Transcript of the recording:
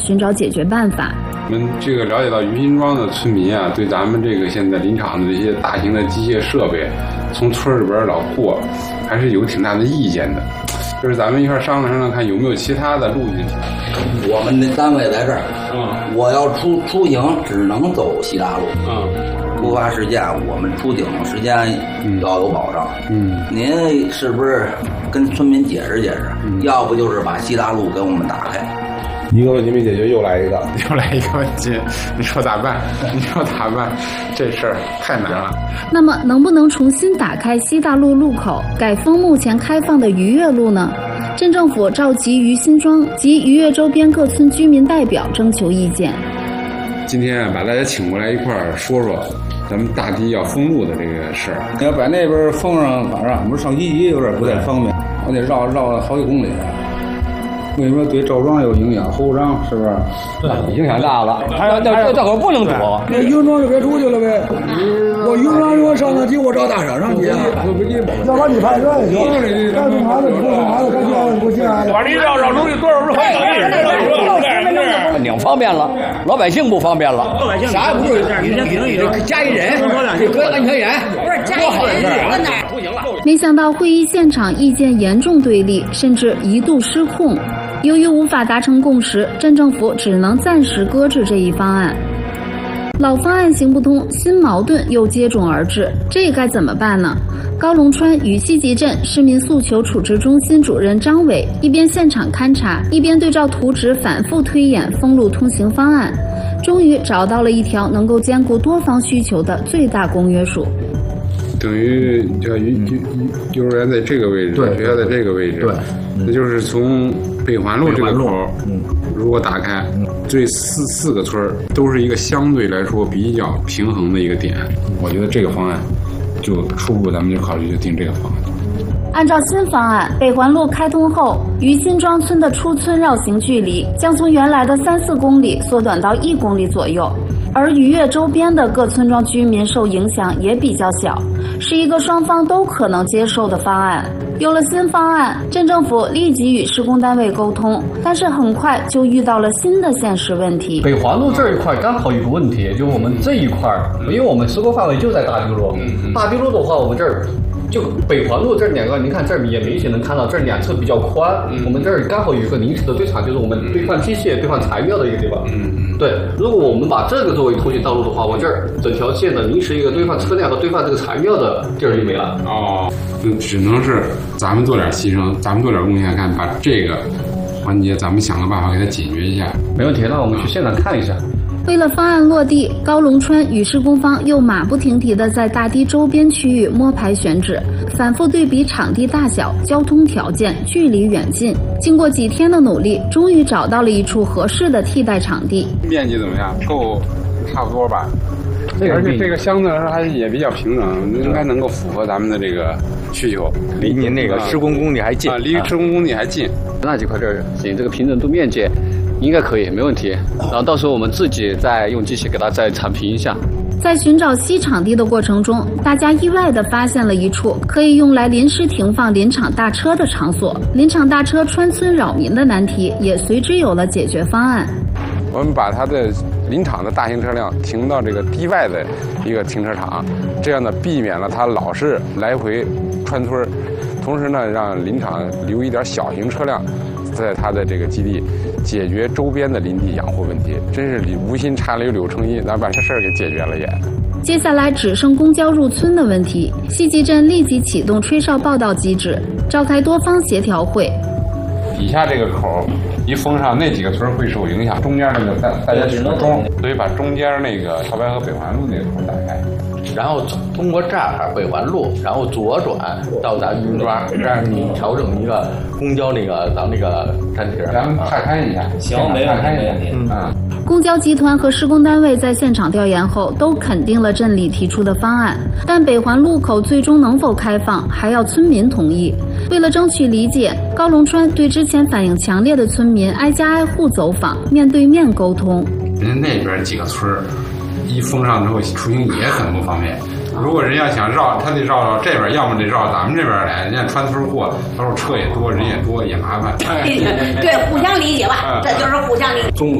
寻找解决办法。 我们这个了解到于辛庄的村民啊，对咱们这个现在林场的这些大型的机械设备从村里边老过，还是有挺大的意见的。就是咱们一块商量商量，看有没有其他的路径。 我们的单位在这儿，我要出行只能走西大路，突发事件我们出警时间要有保障。您是不是跟村民解释解释？要不就是把西大路给我们打开。 一个问题没解决，又来一个问题，你说咋办？这事儿太难了。 那么，能不能重新打开西大路路口，改封目前开放的愉悦路呢？镇政府召集于辛庄及愉悦周边各村居民代表征求意见。 今天把大家请过来一块儿说说咱们大堤要封路的这个事儿。 你要把那边封上，反正我们上一有点不太方便，我得绕好几公里。为什么对周庄有影响？后庄是不是？ 对，影响大了。这可不能躲。 那云庄就别出去了呗。我云庄如果上那堤，我找大厂上去啊。要把你派出来行。该送孩子不送孩子，该进来不进来。 把你绕出去多少路？挺方便了，老百姓不方便了。 啥也不是， 加一人，搁安全员，多好的事啊！不行了。 没想到会议现场意见严重对立，甚至一度失控。由于无法达成共识，镇政府只能暂时搁置这一方案。老方案行不通，新矛盾又接踵而至，这该怎么办呢？高龙川与西集镇市民诉求处置中心主任张伟一边现场勘察，一边对照图纸反复推演封路通行方案，终于找到了一条能够兼顾多方需求的最大公约数。 等于幼儿园在这个位置，学校在这个位置，对，那就是从北环路这个口，如果打开，这四个村都是一个相对来说比较平衡的一个点。我觉得这个方案就初步咱们就考虑就定这个方案。 按照新方案，北环路开通后，于辛庄村的出村绕行距离将从原来的3-4公里缩短到1公里左右，而愉悦周边的各村庄居民受影响也比较小，是一个双方都可能接受的方案。有了新方案，镇政府立即与施工单位沟通，但是很快就遇到了新的现实问题。 北环路这一块刚好有个问题，就是我们这一块，因为我们施工范围就在大堤路，大堤路的话，我们这儿就北环路这两个，您看这儿也明显能看到，这两侧比较宽，我们这儿刚好有一个临时的堆场，就是我们堆放机械、堆放材料的一个地方。对，如果我们把这个作为通行道路的话，我这儿整条线的临时一个堆放车辆和堆放这个材料的地儿就没了。 只能是咱们做点牺牲，咱们做点贡献，看把这个环节咱们想个办法给它解决一下。 没问题，那我们去现场看一下。 为了方案落地，高龙川与施工方又马不停蹄地在大堤周边区域摸排选址，反复对比场地大小、交通条件、距离远近。经过几天的努力，终于找到了一处合适的替代场地。 面积怎么样？够差不多吧？而且这个相对来说还也比较平整，应该能够符合咱们的这个需求。 离您那个施工工地还近离施工工地还近。 那几块这儿行，这个平整度面积应该可以，没问题。然后到时候我们自己再用机器给它再铲平一下。 在寻找新场地的过程中，大家意外地发现了一处可以用来临时停放林场大车的场所，林场大车穿村扰民的难题也随之有了解决方案。 我们把它的林场的大型车辆停到这个堤外的一个停车场，这样呢避免了它老是来回穿村，同时呢让林场留一点小型车辆在它的这个基地，解决周边的林地养护问题。真是无心插柳柳成荫，咱把这事儿给解决了也。 接下来只剩公交入村的问题，西集镇立即启动吹哨报道机制，召开多方协调会。 底下这个口一封上，那几个村会受影响，中间那个大家集中，所以把中间那个潮白河北环路那个口打开， 然后通过这儿北环路，然后左转到咱云庄，这样你调整一个公交那个咱那个站亭， 咱们岔开一下。 行，没问题。 公交集团和施工单位在现场调研后都肯定了镇里提出的方案，但北环路口最终能否开放还要村民同意。为了争取理解，高龙川对之前反应强烈的村民挨家挨户走访，面对面沟通。 人家那边几个村一封上之后出行也很不方便，如果人要想绕，他得绕这边，要么得绕咱们这边来，人家穿村过，到时候车也多，人也多，也麻烦。 对，互相理解吧，这就是互相理解。